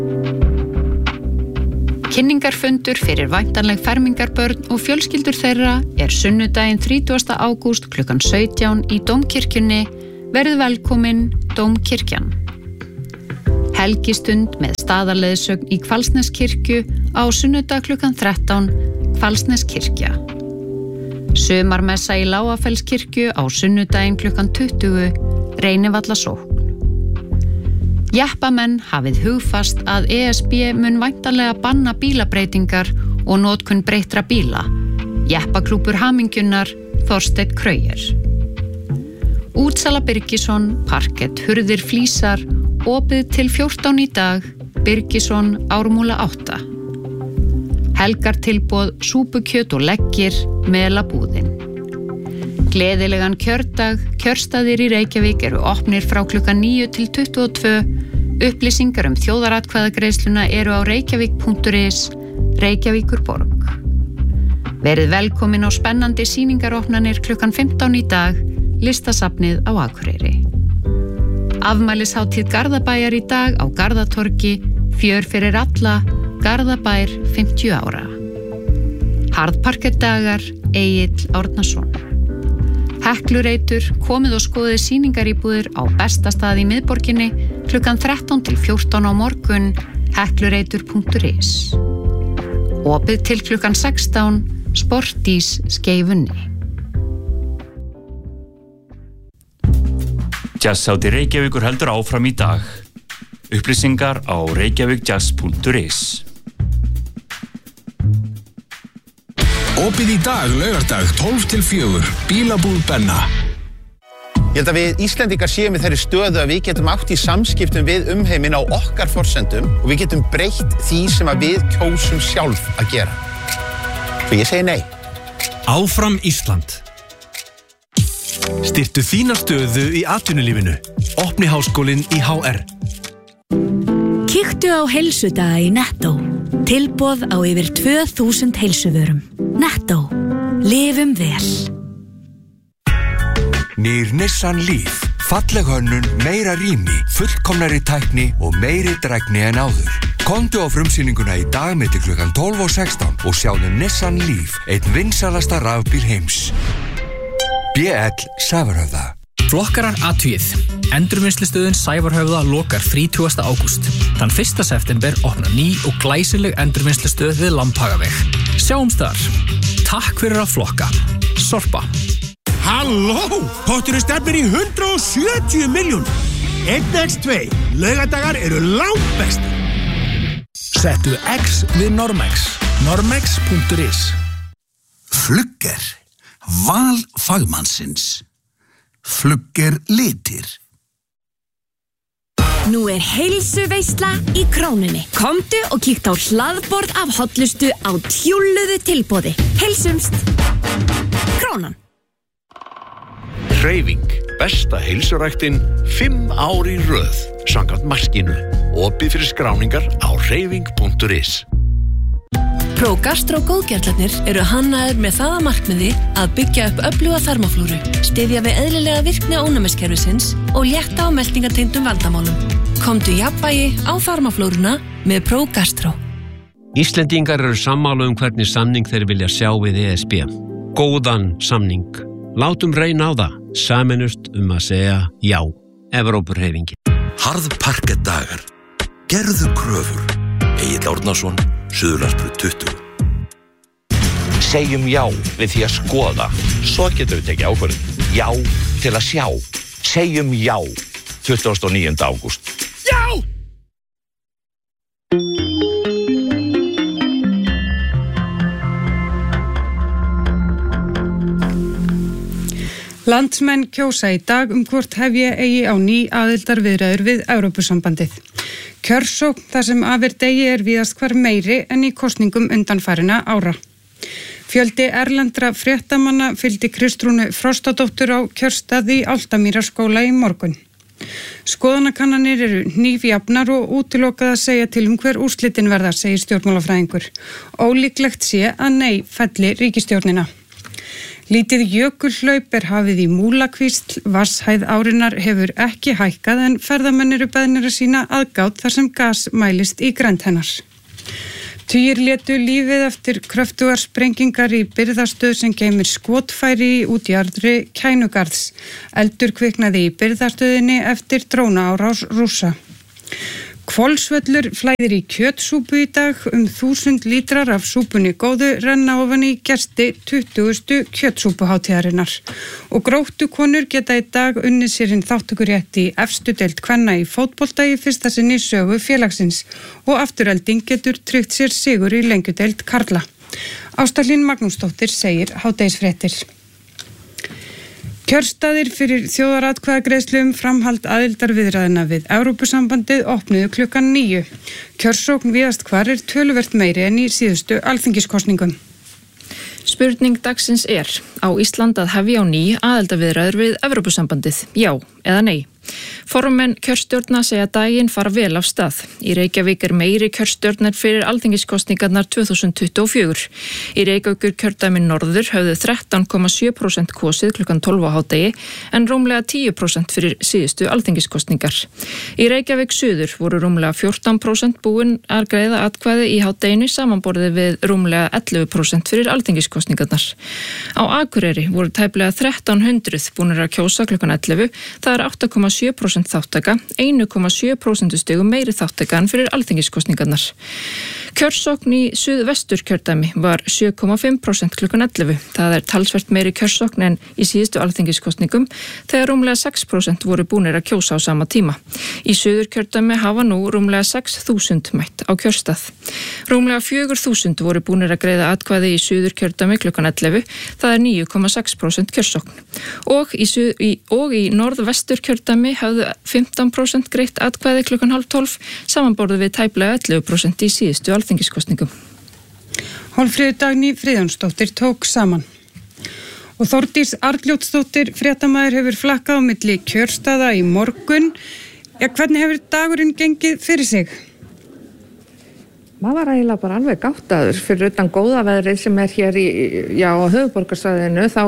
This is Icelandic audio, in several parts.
Kynningarfundur fyrir væntanleg fermingarbörn og fjölskyldur þeirra sunnudaginn 30. ágúst klukkan 17 í Dómkirkjunni. Verið velkomin Dómkirkjan. Helgistund með staðarleiðsögn í Hvalsneskirkju á sunnudag klukkan 13, Hvalsneskirkja. Sumarmessa í Lágafellskirkju á sunnudaginn klukkan 20, Reynivallasókn. Jeppamenn hafið hugfast að ESB mun væntanlega banna bílabreytingar og notkun breyttra bíla. Jeppaklúbbur Hamingjunar, Þorsteinn Kraujer. Útsala Birgisson, parkett, hurðir, flísar, opið til 14 í dag, Birgisson, Ármúla 8. Helgartilboð, súpukjöt og leggir, Melabúðin. Gleðilegan kjördag, kjörstaðir í Reykjavík opnir frá klukkan 9 til 22. Upplýsingar þjóðaratkvæðagreiðsluna á reykjavík.is, Reykjavíkurborg. Verið velkomin á spennandi sýningaropnanir klukkan 15 í dag, Listasafnið á Akureyri. Afmælishátíð Garðabæjar í dag á Garðatorgi, fjör fyrir alla, Garðabær 50 ára. Harðparkettdagar, Egill Árnason. Heklureitur, komið og skoðið sýningaríbúðir á besta stað í miðborginni klukkan 13 til 14 á morgun, heklureitur.is. Opið til klukkan 16, Sportís Skeifunni. Jazzhátíð Reykjavíkur heldur áfram í dag. Upplýsingar á reykjavikjazz.is. Opið í dag, laugardag, 12 til 4, Bílabúð Benna. Ég held að við Íslendingar séum í þeirri stöðu að við getum átt í samskiptum við umheiminn á okkar forsendum og við getum breytt því sem að við kjósum sjálf að gera. Svo ég segi nei. Áfram Ísland. Styrktu þína stöðu í atvinnulífinu. Opni háskólinn í HR. Kíktu á heilsudaga í Nettó. Tilboð á yfir 2000 heilsuvörum. Nettó. Lifum vel. Nýr Nissan Leaf. Falleg hönnun, meira rými, fullkomnari tækni og meiri drægni en áður. Komdu á frumsýninguna í dag milli klukkan 12 og 16 og sjáðu Nissan Leaf, einn vinsælasta rafbíl heims. BL Sævarhöfða. Flokkarar athugið. Endurvinnslustöðin Sævarhöfða lokar 30. ágúst. Þann 1. september opnar ný og glæsileg endurvinnslustöð við Lambhagaveg. Sjáumst þar. Takk fyrir að flokka. Sorpa. Halló! Potturinn stefnir í 170 miljónir. 1x2. Laugadagar langt bestir. Settu X við Normex. Normex.is. Flugger. Val fagmannsins. Flugger litir. Nú heilsuveisla í Krónunni. Komdu og kíktu á hlaðborð af hollustu á tjúlluðu tilboði. Heilsumst. Krónan. Hreyfing. Besta heilsuræktin 5 ár í röð. Samkvæmt markinu. Opið fyrir skráningar á hreyfing.is. ProGastro góðgerlarnir hannaðir með það að markmiði að byggja upp öfluga þarmaflóru, styðja við eðlilega virkni ónæmiskerfisins og létta á meltingatengdum vandamálum. Komdu jafnvægi á þarmaflóruna með ProGastro. Íslendingar sammála hvernig samning þeir vilja sjá við ESB. Góðan samning. Látum reyna á það. Sameinust að segja já. Evrópuhreyfingin. Harðparkettdagar. Gerðu kröfur. Egill Árnason, Suðurlandsbraut 20. Segjum já við því að skoða. Svo getum við tekið ákvörðun. Já til að sjá. Segjum já 29. ágúst. Já! Landsmenn kjósa í dag hvort hefja eigi á ný aðildarviðræður við Evrópusambandið. Kjörsókn þar sem degi víðast hvar meiri en í kosningum undanfarinna ára. Fjöldi erlendra fréttamanna fylgdi Kristrúnu Frostadóttur á kjörstað í Álftamýrarskóla í morgun. Skoðanakannanir hnífjafnar og útilokað að segja til hver úrslitin verða, segir stjórnmálafræðingur. Ólíklegt sé að nei felli ríkisstjórnina. Lítið jökulhlaup hafið í Múlakvísl, vatnshæð árinnar hefur ekki hækkað en ferðamenn eru beðnir að sýna aðgát þar sem gas mælist í grennd hennar. Tugir létu lífið eftir kröftugar sprengingar í birgðastöð sem geymir skotfæri út í jarðri Kænugarðs. Eldur kviknaði í birgðastöðinni eftir drónaárás Rússa. Hvolsvöllur flæðir í kjötsúpu í dag, 1000 lítrar af súpunni góðu renna ofan í gesti 20. kjötsúpuhátíðarinnar. Og gróttukonur geta í dag unnið sér inn þátttökurétt í efstu deild kvenna í fótbolta í fyrsta sinn í sögu félagsins og Afturelding getur tryggt sér sigur í lengjudeild karla. Ásta Hlín Magnúsdóttir segir hádegisfréttir. Kjörstaðir fyrir þjóðaratkvæðagreiðslu framhald aðildarviðræðina við Evrópusambandið opnuðu klukkan 9. Kjörsókn víðast hvar töluvert meiri en í síðustu alþingiskosningum. Spurning dagsins á Ísland að hefja á ný aðildarviðræður við Evrópusambandið, já eða nei? Formenn kjörstjórna segja daginn fara vel af stað. Í Reykjavík meiri kjörstjórnar fyrir alþingiskosningarnar 2024. Í Reykjavíkur kjördæmi norður höfðu 13,7% kosið klukkan 12 á hádegi en rúmlega 10% fyrir síðustu alþingiskosningar. Í Reykjavík suður voru rúmlega 14% búin að greiða atkvæði í hádeginu samanborðið við rúmlega 11% fyrir alþingiskosningarnar. Á Akureyri voru tæplega 1300 búnir að kjósa klukkan 11, það 8,7% þáttaka, 1,7% stigum meiri þáttaka en fyrir alþingiskosningarnar. Kjörsókn í suðvestur kjördæmi var 7,5% klukkan 11. Það talsvert meiri kjörsókn en í síðustu alþingiskosningum þegar rúmlega 6% voru búnir að kjósa á sama tíma. Í suður kjördæmi hafa nú rúmlega 6.000 mætt á kjörstað. Rúmlega 4.000 voru búnir að greiða atkvæði í suður kjördæmi klukkan 11. Það 9,6% kjörsókn. Og í norðvestur kjördæmi hafðu 15% greitt atkvæði klukkan 11:30 samanborðið við tæplega 11% í síðustu alþingiskosningum. Hólmfríður Dagný Friðjónsdóttir tók saman. Og Þórdís Arnljótsdóttir fréttamaður hefur flakkað á milli kjörstaða í morgun. Hvernig hefur dagurinn gengið fyrir sig? Maður var eiginlega bara alveg gáttaður fyrir utan góða veðrið sem hér á höfuðborgarsvæðinu. Þá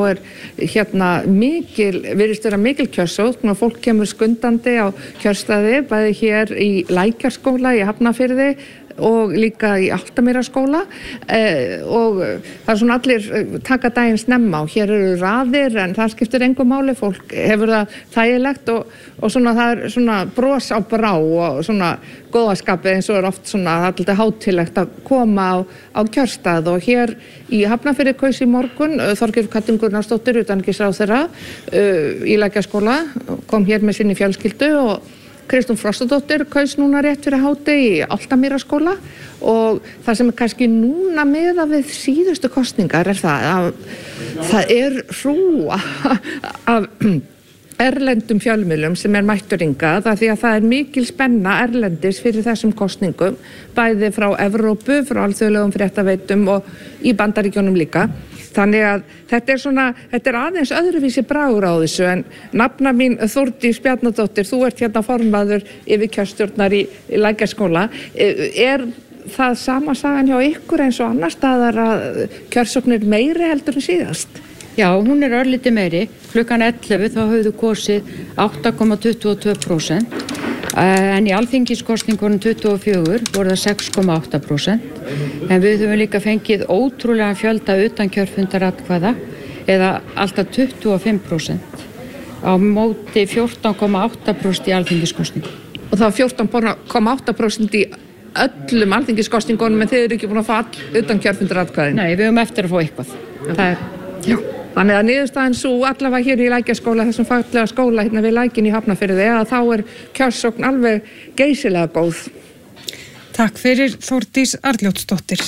virðist vera mikil kjörsókn og fólk kemur skundandi á kjörstaði, bæði hér í Lækjarskóla í Hafnarfirði og líka í Álftamýrarskóla og það svona allir taka daginn snemma og hér eru raðir en það skiptir engu máli, fólk hefur það þægilegt og svona það svona bros á brá og svona góðaskapið eins og oft svona alltaf hátíðlegt að koma á kjörstað og hér í Hafnarfirði kaus í morgun Þorgerður Katrín Gunnarsdóttir utanríkisráðherra í Lækjarskóla kom hér með sinni fjölskyldu og Kristrún Frostadóttir kaus núna rétt fyrir hádegi í Álftamýrarskóla og það sem kannski núna miðað við síðustu kosningar það að það hrúga af erlendum fjölmiðlum sem mættur hingað af því að það mikil spenna erlendis fyrir þessum kosningum, bæði frá Evrópu, frá alþjóðlegum fréttaveitum og í Bandaríkjunum líka. Þannig að þetta aðeins öðruvísi bragur á þessu en nafna mín Þórdís Bjarnadóttir, þú ert hérna formaður yfir kjörstjórnar í Lækjarskóla. Það sama sagan hjá ykkur eins og annar staðar að kjörsókn meiri heldur en síðast? Já, hún örlítið meiri. Klukkan 11 þá höfðu kosið 8,22%. En í alþingiskosningunum 24 voru það 6,8%. En við höfum líka fengið ótrúlega fjölda utan kjörfundaratkvæða eða alltaf 25% á móti 14,8% í alþingiskosningum. Og það 14,8% í öllum alþingiskosningunum en þið eru ekki búin að fá utan kjörfundaratkvæðin? Nei, við höfum eftir að fá eitthvað. Já. Þannig að niðurstaðan svo allavega hér í Lækjarskóla, þessum fallega skóla hérna við Lækin í Hafnarfirði, að þá kjörsókn alveg geysilega góð. Takk fyrir Þórdís Arnljótsdóttir.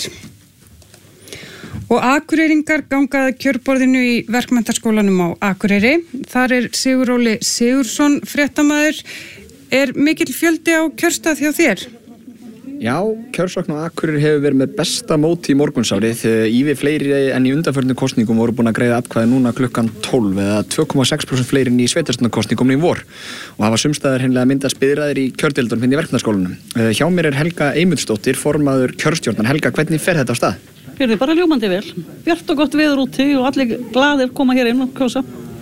Og Akureyringar gangaði kjörborðinu í Verkmenntaskólanum á Akureyri. Þar Sigur Óli Sigurðsson fréttamaður. Mikill fjöldi á kjörstað hjá þér? Já, kjörsókn á Akureyri hefur verið með besta móti í morgunsárið. Ívið fleiri en í undanförnum kosningum voru búin að greiða atkvæði núna klukkan 12 eða 2,6% fleiri en í sveitarstjórnarkosningum í vor. Og hafa sumstaðar hreinlega myndast biðraðir í kjördeildunum í Verkmenntaskólanum. Hjá mér Helga Eymundsdóttir, formaður kjörstjórnar. Helga, hvernig fer þetta á stað? Heyrðu, bara ljómandi vel. Bjart og gott veður úti og allir glaðir koma hér inn og kjósa.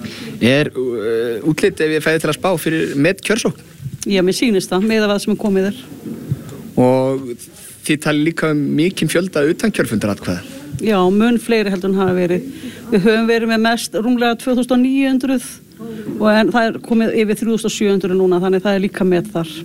Útlit ef ég fæði til að spá með kjörsókn? Já, mér sýnist það, með það sem komið Og þið tali líka mikinn fjölda utan kjörfundaratkvæða? Já, mun fleiri heldur en hafa verið. Við höfum verið með mest rúmlega 2900 en það komið yfir 3700 núna, þannig það líka með þar.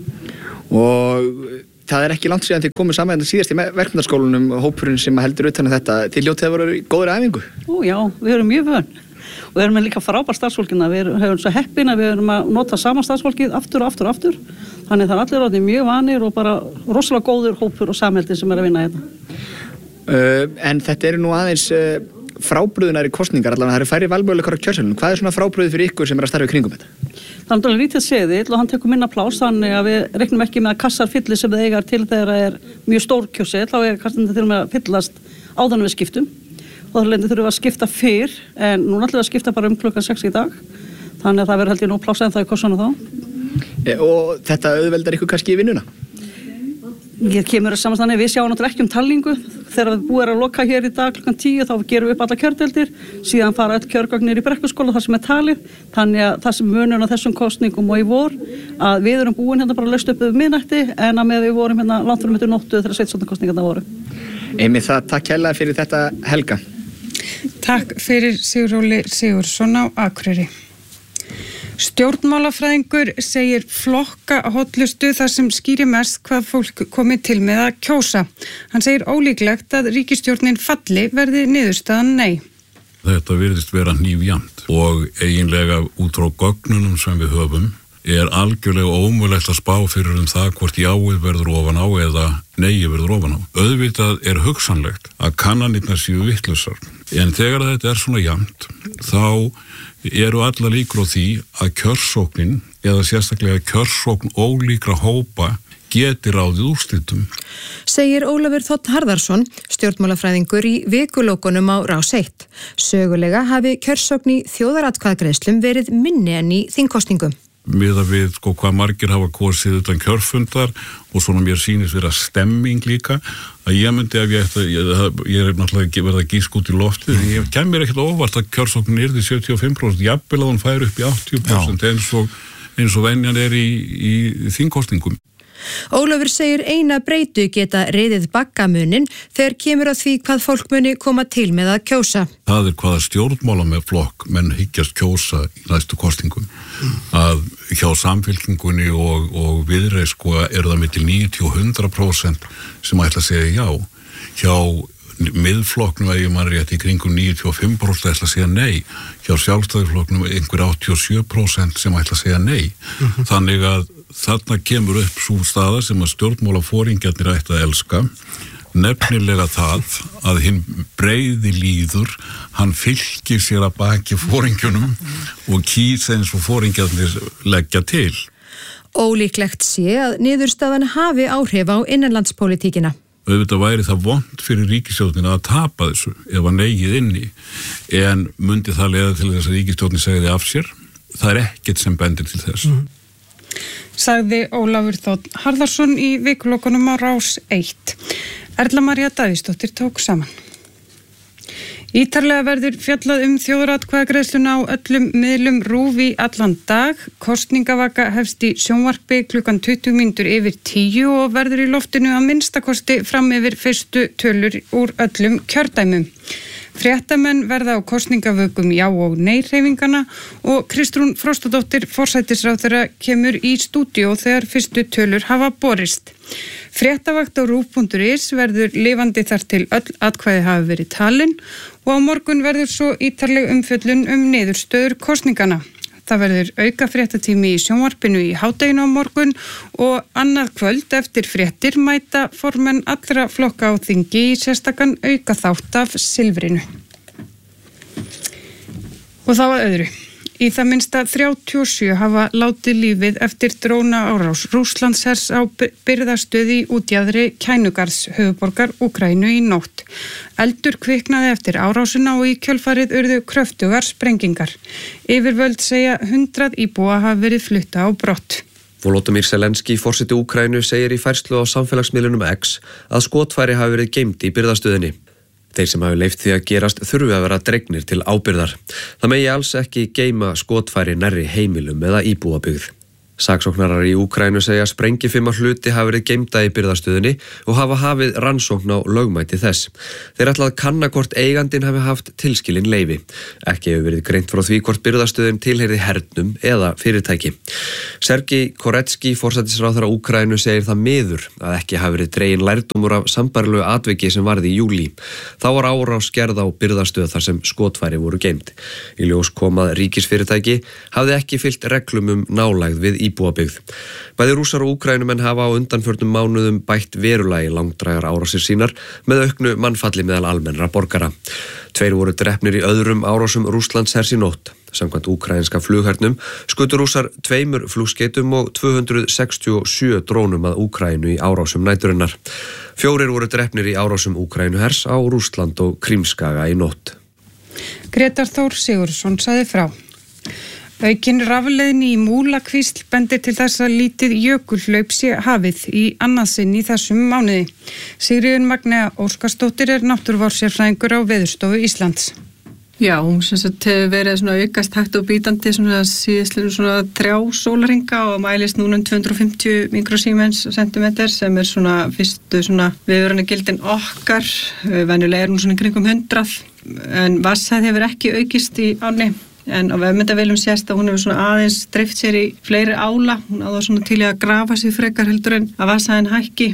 Og það ekki langt síðan þið komið saman síðast í verkmyndaskólanum, hópurinn sem heldur utan þetta. Þið hljótið að vera í góðri æfingu? Já, við erum mjög vön. Og við erum líka frábær starfsfólkina, við höfum svo heppin að við erum að nota sama starfsfólkið aftur og aftur og aftur. Þannig það allir orðið mjög vanir og bara rosalega góður hópur og samheldin sem að vinna þetta. En þetta eru nú aðeins frábrugðunari kosningar, allavega það eru færri valmöguleikar á kjörseðlunum. Hvað svona frábrugðið fyrir ykkur sem að starfa í kringum þetta? Það alveg lítið seðill og hann tekur minna pláss, þannig að við reiknum ekki með að kassar fylli sem það eiga til þegar það mjög stór kjörseðill, þá kassarnir til og með að fyllast áður en við skiptum. Og það þurfum við að skipta fyrr, en núna ætlum við að skipta bara klukkan 6 í dag. Þannig að það verður held ég nú pláss ennþá í kossana þá. Og þetta auðveldar ykkur kannski í vinnuna? Ég kemur að samanstæðan, við sjáum náttúrulega ekki talningu. Þegar við búum að loka hér í dag klukkan 10 þá gerum við upp alla kjördeildir, síðan fara öll kjörgögnir í Brekkuskóla þar sem talið. Þannig að það sem munur á þessum kosningum og í vor, að við erum búin hérna bara laust upp yfir miðnætti, en að með við vorum hérna langt fram eftir nóttu þegar sveitstjórnarkosningarnar voru. Einmitt það, takk hérlega fyrir þetta, Helga. Takk fyrir Siguróli Sigurðsson á Akureyri. Stjórnmálafræðingur segir flokka hollustu þar sem skýri mest hvað fólk komi til með að kjósa. Hann segir ólíklegt að ríkisstjórnin falli verði niðurstaðan nei. Þetta virðist vera hnífjant og eiginlega út frá gögnunum sem við höfum algjörlega ómögulegt að spá fyrir það hvort jáið verður ofan á eða neið verður ofan á. Auðvitað hugsanlegt að kannanirnar séu vitlausar, en þegar þetta svona jafnt, þá eru allar líkur á því að kjörsóknin eða sérstaklega kjörsókn ólíkra hópa geti ráðið úrslitum. Segir Ólafur Þ. Harðarsson, stjórnmálafræðingur í vikulókunum á Rás 1. Sögulega hafi kjörsókn í þjóðaratkvæðagreiðslum verið minni en í þingkosningum. Miðað við hvað margir hafa kosið utan kjörfundar og svona mér sýnist vera stemming líka, að ég myndi ef ég náttúrulega verið að gíska út í loftið, en ég kemur ekkert óvart að kjörsóknin yrði 75%, jafnvel að hún fær upp í 80% eins og venjan í þingkosningum. Ólafur segir eina breytu geta reiðið baggamunin þegar kemur að því hvað fólk muni koma til með að kjósa. Það hvaða stjórnmála með flokk menn hyggjast kjósa í næstu kostingum. Að hjá Samfylkingunni og Viðreisn það milli 90 og 100% sem ætla að segja já. Hjá miðflokknum ef ég man rétt í kringum 95% ætla að segja nei. Hjá Sjálfstæðisflokknum einhver 87% sem ætla að segja nei. Þannig að þarna kemur upp sú staða sem að stjórnmálaforingjarnir ætti að elska, nefnilega það að hinn breiði líður, hann fylgir sér að baki foringjunum og kýs eins og foringjarnir leggja til. Ólíklegt sé að niðurstaðan hafi áhrif á innanlandspólitíkina. Auðvitað væri það vont fyrir ríkisstjórnina að tapa þessu ef að negið inni, en mundi það leiða til þess að ríkisstjórnin segði af sér. Það ekkert sem bendir til þess. Sagði Ólafur Þ. Harðarsson í vikulókunum á Rás 1. Erla María Davíðsdóttir tók saman. Ítarlega verður fjallað þjóðaratkvæðagreiðsluna á öllum miðlum RÚV í allan dag. Kosningavaka hefst í sjónvarpi klukkan 20 mínútur yfir 10 og verður í loftinu að minnstakosti fram yfir fyrstu tölur úr öllum kjördæmum. Fréttamenn verða á kosningavökum já og nei hreyfingana og Kristrún Frostadóttir forsætisráðherra kemur í stúdíó þegar fyrstu tölur hafa borist. Fréttavakt á RÚV.is verður lifandi þar til öll atkvæði hafi verið talin og á morgun verður svo ítarleg umfjöllun niðurstöður kosningana. Það verður auka fréttatími í sjónvarpinu í hádeginu á morgun og annað kvöld eftir fréttir mæta formenn allra flokka á þingi í sérstakan auka þátt af silfrinu. Og þá að öðru. Í það minnsta 37 hafa látið lífið eftir drónaárás Rússlandshers á birgðastöð í útjaðri Kænugarðs, höfuðborgar Úkraínu í nótt. Eldur kviknaði eftir árásina og í kjölfarið urðu kröftugar sprengingar. Yfirvöld segja 100 íbúa hafa verið flutta á brott. Volodymyr Zelenský, forseti Úkraínu, segir í færslu á samfélagsmiðlunum X að skotfæri hafi verið geymt í birgðastöðinni. Þeir sem hafi leyft því að gerast þurfi að vera dregnir til ábyrgðar. Það megi alls ekki geyma skotfæri nærri heimilum eða íbúabyggð. Saksóknarar í Úkraínu segja að sprengifima hluti hafi verið geymda í birgðastöðinni og hafa hafið rannsókn á lögmæti þess. Þeir ætla að kanna hvort eigandinn hafi haft tilskilin leyfi. Ekki hefur verið greint frá því hvort birgðastöðin tilheyrði hernum eða fyrirtæki. Sergej Koretski, forsætisráðherra Úkraínu, segir það miður að ekki hafi verið dregin lærdómur af sambærilegu atviki sem varði í júlí. Þá var árás gerð á birgðastöð þar sem skotfæri voru geymd. Í ljós kom að ríkisfyrirtæki hafði ekki fylgt reglum nálægð við íbúabyggð. Bæði Rússar og Úkraínumenn hafa á undanförnum mánuðum bætt verulega í langdrægar árásir sínar með auknu mannfalli meðal almennra borgara. 2 voru drepnir í öðrum árásum Rússlandshers í nótt. Samkvæmt úkraínska flughernum skutu Rússar 2 flugskeytum og 267 drónum að Úkraínu í árásum næturinnar. 4 voru drepnir í árásum Úkraínuhers á Rússland og Krímskaga í nótt. Grétar Þór Sigurðsson sagði frá. Aukin rafleiðni í Múlakvísl bendir til þess að lítið jökulhlaup sé hafið í annað sinn í þessum mánuði. Sigríður Magnea Óskarsdóttir er náttúruvárssérfræðingur á Veðurstofu Íslands. Já, hún hefur verið svona aukast hægt og bítandi síðastlega svona 3 sólarhringa og mælist núna 250 mikrosímens sentimeter sem er svona fyrstu svona viðvörunargildin okkar. Venjulega er hún svona kringum 100 en vatnshæð hefur ekki aukist í ánni. En á vefmyndavélum sést að hún hefur svona aðeins dreift sér í fleiri ála. Hún á það svona til að grafa sig frekar heldur en að vatnshæðin hækki.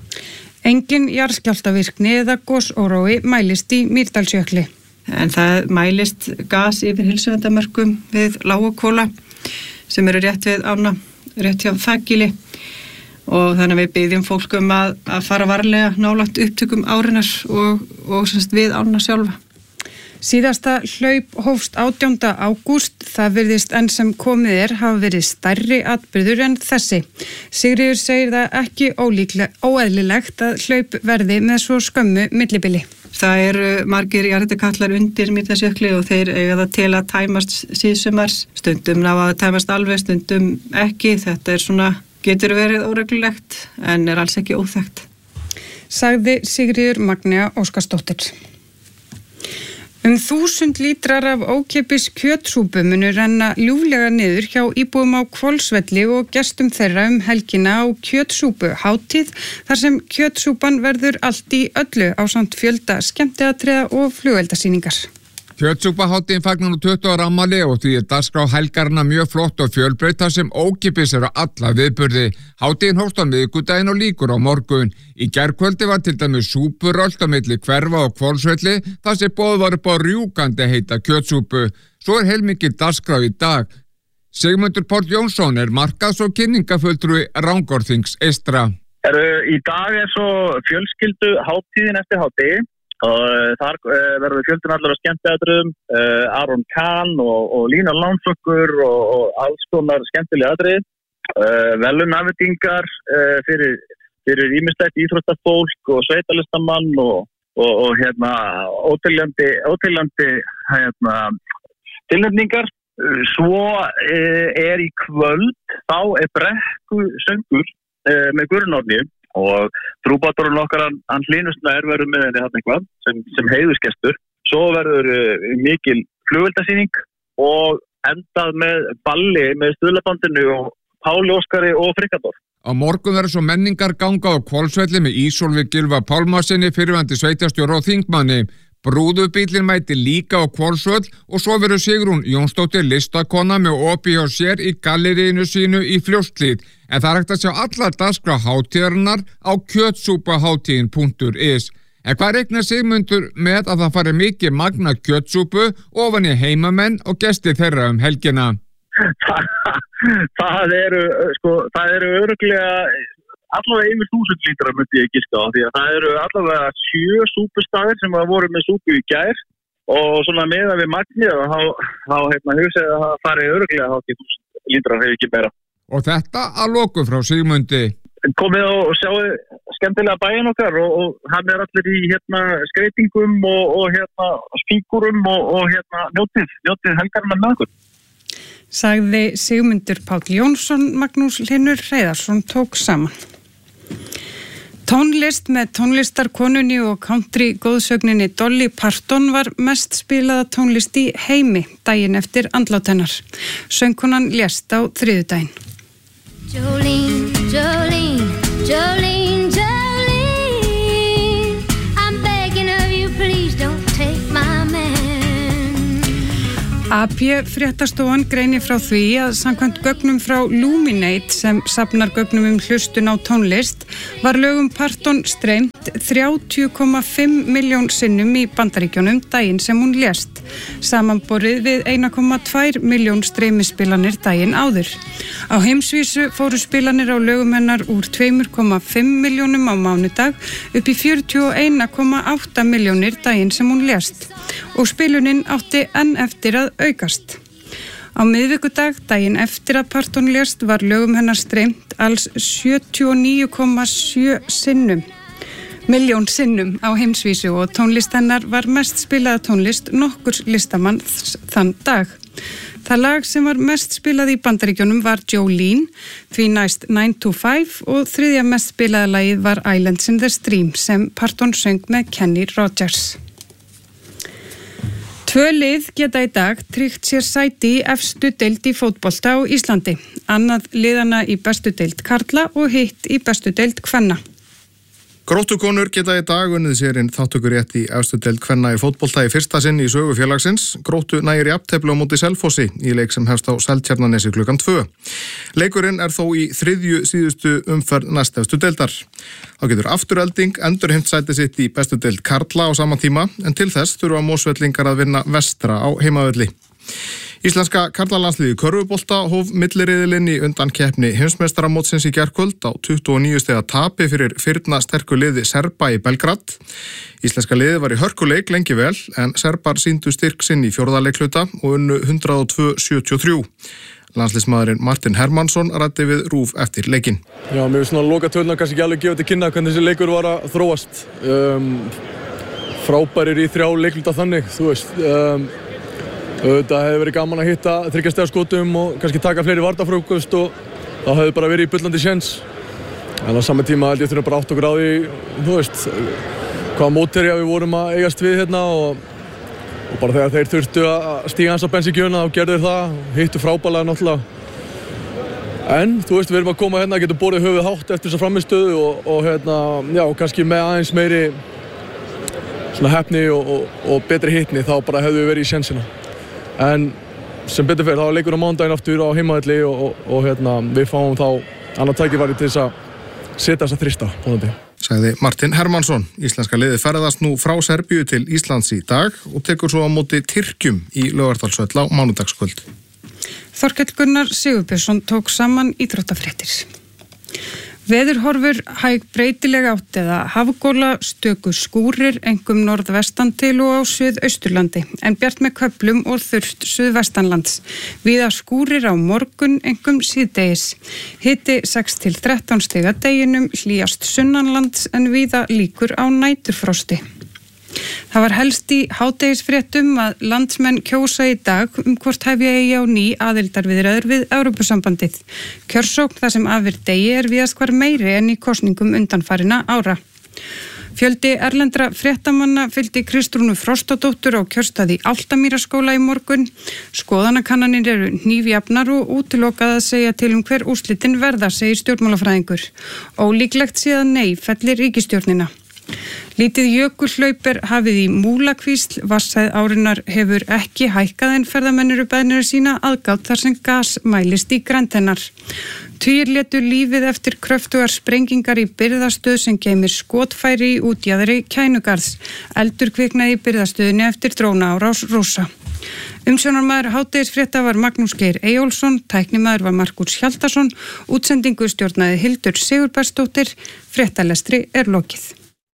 Engin jarðskjálftavirkni eða gosórói mælist í Mýrdalsjökli. En það mælist gas yfir heilsuverndarmörkum við Lágakóla sem eru rétt við ána, rétt hjá Þaggili. Og þannig að við biðjum fólk að fara varlega nálægt upptökum árinnar og semst við ána sjálfa. Síðasta hlaup hófst 18. ágúst, það virðist enn sem komið er hafa verið stærri atburður en þessi. Sigríður segir það ekki óeðlilegt að hlaup verði með svo skömmu millibili. Það eru margir jarðhitaskallar undir Mýrdalsjökli og þeir eiga það til að tæmast síðsumars, stundum ná að tæmast alveg, stundum ekki. Þetta er svona, getur verið óreglulegt en er alls ekki óþekkt. Sagði Sigríður Magnea Óskarsdóttir. 1000 lítrar af ókeypis kjötsúpu munu renna ljúflega niður hjá íbúum á Hvolsvelli og gestum þeirra helgina á kjötsúpu hátíð þar sem kjötsúpan verður allt í öllu ásamt fjölda skemmtiatriða og flugeldasýningar. Kjötsúpahátíðin fagnar nú 20 ára afmæli og því dagskrá helgarna mjög flott og fjölbreytt þar sem ókeypis eru alla viðburði. Hátíðin hófst á miðvikudaginn og lýkur á morgun. Í gærkvöldi var til dæmis súpuröld á milli Hverfa og Hvolsvelli þar sem boðið var upp á rjúkandi heita kjötsúpu. Svo er heilmikil dagskrá í dag. Sigmundur Páll Jónsson er markaðs- og kynningafulltrúi Rangárþings eystra. Í dag er svo fjölskyldu hátíðin eftir hátíð. Og þar verður fjöldin allar á skemmtiatriðum, Aron Kahn og Lína Lánflokkur og alls konar skemmtilega atrið, velunafendingar fyrir ýmislegt íþróttafólk og sveitalistamann og óteljandi tilnefningar. Svo er í kvöld, þá er brekkusöngur með Guðrúnu Árnýju. Og trúbátorinn okkar, hann Hlynur Snær verður með henni þarna eitthvað sem heiðursgestur. Svo verður mikil flugeldasýning og endað með balli með Stuðlabandinu og Páli Óskari og Frikador. Á morgun verður svo menningarganga á Hvolsvelli með Ísólfi Gylfa Pálmasyni, fyrrverandi sveitarstjóra og þingmanni. Brúðubíllinn mæti líka á Hvolsvöll og svo verður Sigrún Jónsdóttir listakona með opið hjá sér í galleríinu sínu í Fljótshlíð. En það er hægt að sjá allar dagskrá hátíðarinnar á kjötsúpahátíðin.is. En hvað reiknar Sigmundur með að það fari mikið magna kjötsúpu ofan í heimamenn og gesti þeirra helgina? Það eru örugglega allavega yfir 1000 lítrar myndi ég giska á því að það eru allavega 7 súpustaðir sem voru með súpu í gær og svona meðan við magnið þá hugsaði að það fari örugglega hátt í 1000 lítrar hefur ekki meira. Og þetta að lokum frá Sigmundi. Komið og sjáu skemmtilega bæinn okkar og hann er allir í skreitingum og spíkurum og njótið helgarna með okkur. Sagði Sigmundur Páll Jónsson. Magnús Hlynur Hreiðarsson tók saman. Tónlist með tónlistarkonunni og country góðsögninni Dolly Parton var mest spilaða tónlist í heimi daginn eftir andlát hennar. Söngkonan lést á þriðjudaginn. Jolene, Jolene, Jolene, Jolene, I'm begging of you, please don't take my man. AP fréttastofan greinir frá því að samkvæmt gögnum frá Luminate sem safnar gögnum hlustun á tónlist var lögum Parton streymt 30,5 milljón sinnum í Bandaríkjunum daginn sem hún lést, samanborið við 1,2 milljón streymispilanir daginn áður. Á heimsvísu fóru spilanir á lögum hennar úr 2,5 milljónum á mánudag upp í 41,8 milljónir daginn sem hún lést og spilunin átti enn eftir að aukast. Á miðvikudag, daginn eftir að Parton lést, var lögum hennar streymt alls 79,7 milljón sinnum á heimsvísu og tónlist hennar var mest spilaða tónlist nokkurs listamann þann dag. Það lag sem var mest spilað í Bandaríkjunum var Jolene, því næst 9 to 5 og þriðja mest spilaða lagið var Islands in the Stream sem Parton söng með Kenny Rogers. 2 lið geta í dag tryggt sér sæti í efstu deild í fótbolta á Íslandi. Annað liðana í bestu deild karla og hitt í bestu deild kvenna. Gróttukonur geta í dag unnið sér inn þátttökurétt í efstu deild kvenna í fótbolta í fyrsta sinn í sögu félagsins. Gróttu nægir jafntefli á móti Selfossi í leik sem hefst á Seltjarnarnesi klukkan 2. Leikurinn er þó í þriðju síðustu umferð næstefstu deildar. Þá getur Afturelding endurheimt sæti sitt í bestu deild karla á sama tíma en til þess þurfa Mosfellingar að vinna vestra á heimavelli. Íslenska karlalandsliðið í körfubolta hóf milliriðilinn í undankeppni heimsmeistaramótsins í gærkvöld á 29 stiga tapi fyrir fyrna sterku liði Serba í Belgrad. Íslenska liðið var í hörkuleik lengi vel en Serbar sýndu styrk sinn í fjórða leikluta og unnu 102-73. Landsliðsmaðurinn Martin Hermansson ræddi við RÚV eftir leikinn. Já, mér finnst svona lokatöluna kannski ekki alveg gefið til kynna hvernig þessi leikur var að þróast. Frábærir í 3 leikluta þannig, þú veist. Þetta hefði verið gaman að hitta 3 stiga skotum og kannski taka fleiri varnarfrjókust og þá hefði bara verið í bullandi séns. En á sama tíma held ég þurfa bara átt okkur á því, þú veist, hvaða mótherja við vorum að eigast við hérna og bara þegar þeir þurftu að stíga hans á bensíngjöfuna þá gerðu þeir það, hittu frábærlega náttúrulega. En þú veist, við erum að koma hérna, getum borið höfuð hátt eftir þessa frammistöðu og hérna, já, kannski með aðeins meiri svona heppni og betri hitni þá bara hefðu við verið í sénsina. En sem betur fyrir, þá leikur á mánudaginn aftur á heimavelli og hérna, við fáum þá annað tækifæri til þess að setja þessa þrista. Sagði Martin Hermansson. Íslenska liðið ferðast nú frá Serbíu til Íslands í dag og tekur svo á móti Tyrkjum í Laugardalshöll á mánudagskvöld. Þorkell Gunnar Sigurbjörnsson tók saman íþróttafréttir. Veðurhorfur hæg breytileg átt eða hafgóla, stöku skúrir, einkum norðvestan til og á Suðausturlandi, en bjart með köflum og þurrt suðvestanlands. Víða skúrir á morgun, einkum síðdegis. Hiti 6 til 13 stiga deginum, hlýjast sunnanlands en víða líkur á næturfrosti. Það var helst í hádegisfréttum að landsmenn kjósa í dag hvort hefja eigi á ný aðildarviðræður við Evrópusambandið. Kjörsókn þar sem afir degi víðast hvar meiri en í kosningum undanfarinna ára. Fjöldi erlendra fréttamanna fylgdi Kristrúnu Frostadóttur á kjörstað í Álftamýraskóla í morgun. Skoðanakannanir eru hnífjafnar og útilokað að segja til hver úrslitin verða, segir stjórnmálafræðingur. Ólíklegt sé að nei fellir ríkisstjórnina. Lítið jökulhlaup hafið í Múlakvísl, vatnshæð árinnar hefur ekki hækkað en ferðamenn eru beðnir að sýna aðgát þar sem gas mælist í grennd hennar. Tugir létu lífið eftir kröftugar sprengingar í birgðastöð sem geymir skotfæri í útjaðri Kænugarðs. Eldur kviknaði í birgðastöðinni eftir drónaárás Rússa. Umsjónarmaður hádegisfrétta var Magnús Geir Eyjólfsson, tæknimaður var Markús Hjaldarsson, útsendingu stjórnaði Hildur Sigurbergsdóttir, fréttalestri er lokið.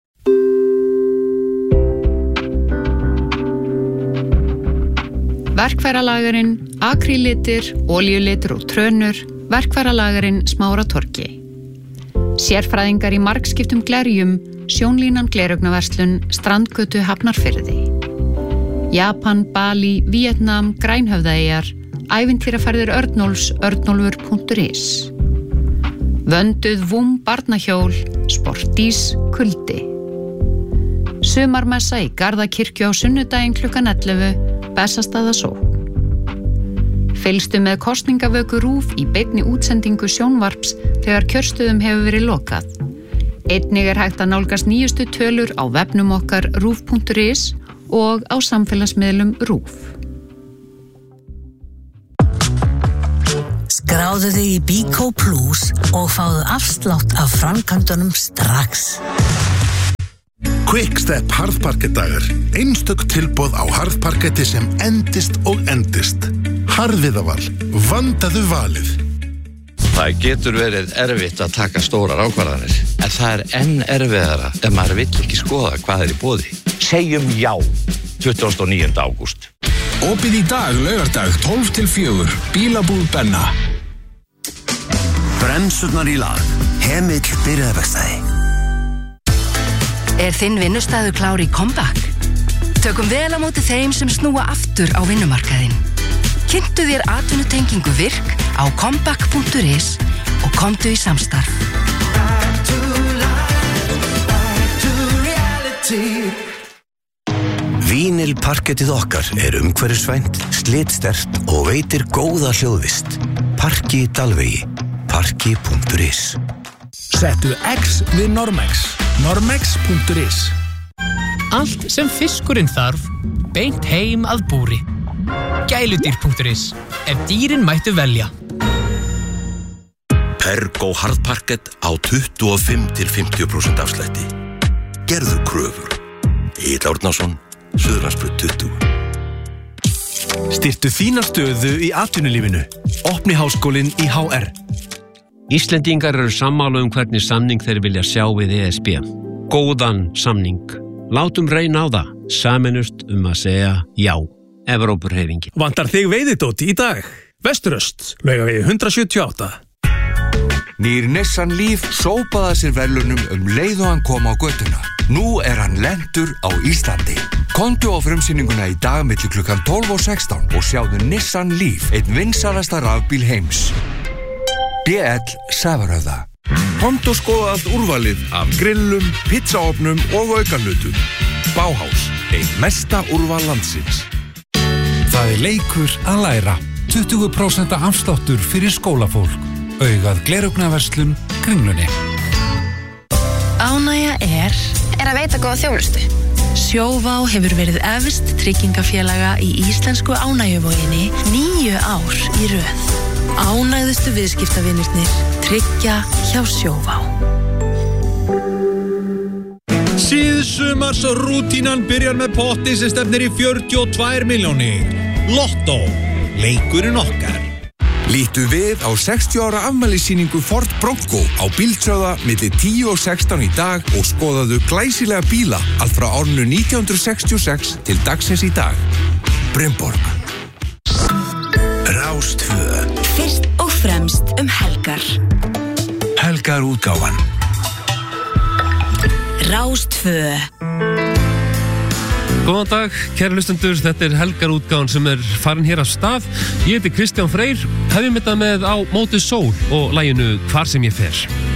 Verkfæralagarinn, akrílitir, olíulitur og trönur, verkfæralagarinn Smáratorgi. Sérfræðingar í margskiptum glerjum, sjónlínan gleraugnarverslun, strandgötu Hafnarfirði. Japan, Bali, Víetnam, Grænhöfðaeyjar, ævintýraferðir Örnólfs, örnólfur.is. Vönduð vúm barnahjól, sportís, kuldi. Sumarmessa í Garðakirkju á sunnudaginn klukkan 11, Bessastaðasókn. Fylgstu með kosningavöku RÚV í beinni útsendingu sjónvarps þegar kjörstöðum hefur verið lokað. Einnig hægt að nálgast nýjustu tölur á vefnum okkar ruv.is og á samfélagsmiðlum RÚV. Skráðu þig í Bíkó Plus og fáðu afslátt af framkvæmdunum strax. Quickstep harðparkettdagar. Einstök tilboð á harðparketti sem endist og endist. Harðviðaval. Vandaðu valið. Það getur verið erfitt að taka stórar ákvarðanir, en það enn erfiðara ef maður vill ekki skoða hvað í boði. Segjum já, 29. ágúst. Opið í dag, laugardag, 12-4, Bílabúð Benna. Bremsurnar í lag. Hemill byrjaðarverkstæði. Þinn vinnustæður klár í comeback? Tökum vel á móti þeim sem snúa aftur á vinnumarkaðinn. Kynntu þér atvinnutengingu VIRK á comeback.is og komdu í samstarf. Vínilparkettið okkar umhverfisvænt, slitsterkt og veitir góða hljóðvist. Parki Dalvegi. Parki.is. Settu X við Normex. Normex.is. Allt sem fiskurinn þarf, beint heim að búri. Gæludýr.is. Ef dýrin mættu velja. Pergo harðparkett á 25-50% afslætti. Gerðu kröfur. Egill Árnason, Suðurlandsbraut 20. Styrktu þína stöðu í atvinnulífinu. Opni háskólinn í HR. Íslendingar eru sammála hvernig samning þeir vilja sjá við ESB. Góðan samning. Látum reyna á það. Sameinust að segja já. Evrópurhreyfingin. Vantar þig veiðidót í dag? Vesturöst, Laugavegi 178. Nýr Nissan Leaf sópaði sér verðlaunum leið og hann kom á götuna. Nú hann lentur á Íslandi. Komdu á frumsýninguna í dag milli klukkan 12 og 16 og sjáðu Nissan Leaf, einn vinsælasta rafbíl heims. BL Sævarhöfða. Komdu og skoða allt úrvalið af grillum, pizzaofnum og aukanutum. Bauhaus, einn mesta úrval landsins. Það leikur að læra. 20% afsláttur fyrir skólafólk. Augað gleraugnarverslun Kringlunni. Ánægja er að veita góða þjónustu. Sjóvá hefur verið efst tryggingafélaga í íslensku ánægjuvoginni 9 ár í röð. Ánægðustu viðskiptavinirnir tryggja hjá Sjóvá. Síðsumars rútínan byrjar með potti sem stefnir í 42 milljónir. Lottó, leikurinn okkar. Lítu við á 60 ára afmælissýningu Ford Bronco á Bíldsöða milli 10 og 16 í dag og skoðaðu glæsilega bíla allt frá árinu 1966 til dagsins í dag. Brynborg. Rástvö. Fyrst og fremst helgar. Helgarútgáfan. Rástvö. Góðan dag, kæra hlustendur, þetta helgarútgáfan sem farin hér af stað. Ég heiti Kristján Freyr, hefjum þetta með Á móti sól og laginu Hvar sem ég fer.